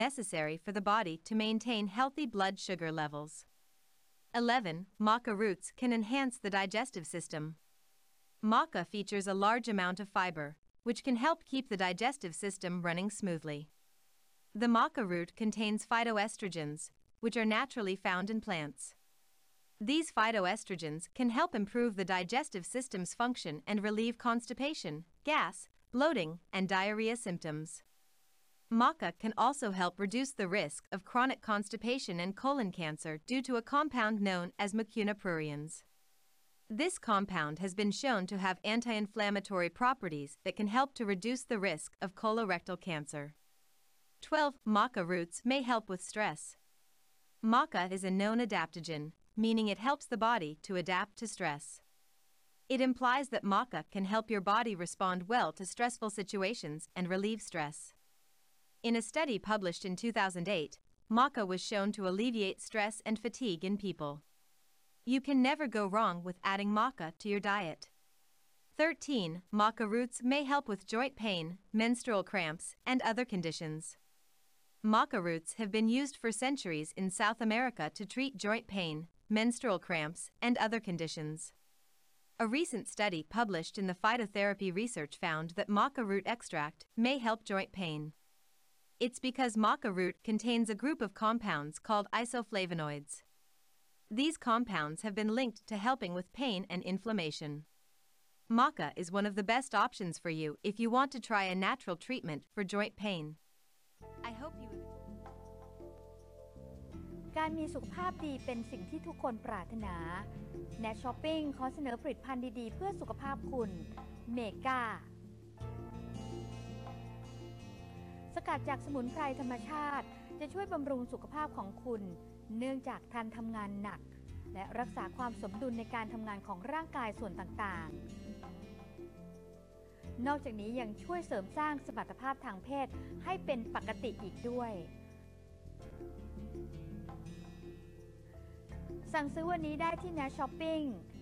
necessary for the body to maintain healthy blood sugar levels. 11. Maca roots can enhance the digestive system. Maca features a large amount of fiber, which can help keep the digestive system running smoothly. The maca root contains phytoestrogens, which are naturally found in plants. These phytoestrogens can help improve the digestive system's function and relieve constipation, gas, bloating, and diarrhea symptoms. Maca can also help reduce the risk of chronic constipation and colon cancer due to a compound known as mucuna pruriens. This compound has been shown to have anti-inflammatory properties that can help to reduce the risk of colorectal cancer. 12. Maca roots may help with stress. Maca is a known adaptogen, meaning it helps the body to adapt to stress. It implies that maca can help your body respond well to stressful situations and relieve stress. In a study published in 2008, maca was shown to alleviate stress and fatigue in people. You can never go wrong with adding maca to your diet. 13. Maca roots may help with joint pain, menstrual cramps, and other conditions. Maca roots have been used for centuries in South America to treat joint pain, menstrual cramps, and other conditions. A recent study published in the Phytotherapy Research found that maca root extract may help joint pain. It's because maca root contains a group of compounds called isoflavonoids. These compounds have been linked to helping with pain and inflammation. Maca is one of the best options for you if you want to try a natural treatment for joint pain. I hope you การมีสุขภาพดีเป็นสิ่งที่ทุกคนปรารถนา Net Shopping ขอเสนอผลิตภัณฑ์ดีๆเพื่อสุขภาพคุณเมกาสกัดจากสมุนไพรธรรมชาติจะช่วยบำรุงสุขภาพของคุณเนื่องจากท่านทำงานหนักและรักษาความสมดุลในการทำงานของร่างกายส่วนต่างๆนอกจากนี้ยังช่วยเสริมสร้างสมรรถภาพทางเพศให้เป็นปกติอีกด้วยสั่งซื้อวันนี้ได้ที่ Net Shopping